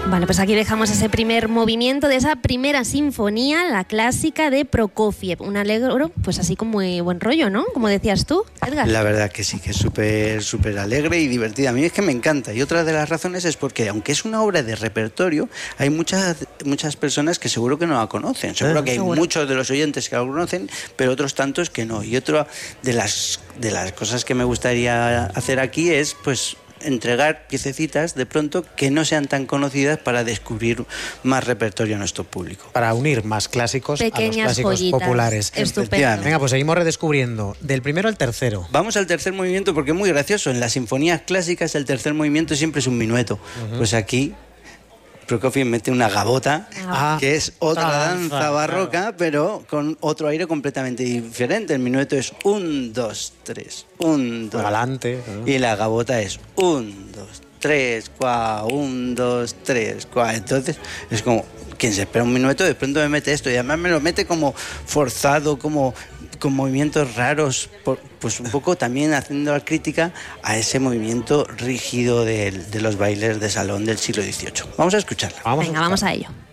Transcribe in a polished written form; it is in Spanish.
Vale, pues aquí dejamos ese primer movimiento de esa primera sinfonía, la clásica de Prokofiev. Un alegro, pues así con muy buen rollo, ¿no? Como decías tú, Edgar. La verdad que sí, que es súper alegre y divertida. A mí es que me encanta. Y otra de las razones es porque, aunque es una obra de repertorio, hay muchas personas que seguro que no la conocen. Seguro que hay muchos de los oyentes que la conocen, pero otros tantos que no. Y otra de las cosas que me gustaría hacer aquí es, pues, entregar piececitas de pronto que no sean tan conocidas para descubrir más repertorio a nuestro público. Para unir más clásicos pequeñas a los clásicos joyitas populares. Estupendas. Venga, pues seguimos redescubriendo. Del primero al tercero. Vamos al tercer movimiento porque es muy gracioso. En las sinfonías clásicas el tercer movimiento siempre es un minueto. Pues aquí Prokofiev mete una gavota, que es otra danza barroca, claro, pero con otro aire completamente diferente. El minueto es 1, 2, 3, 1, 2. Galante. Y la gavota es 1, 2, 3, 4, 1, 2, 3, 4. Entonces es como, quien se espera un minuto de pronto me mete esto, y además me lo mete como forzado, como con movimientos raros, pues un poco también haciendo la crítica a ese movimiento rígido de los bailes de salón del siglo XVIII. Vamos a escucharla. Venga, vamos a ello.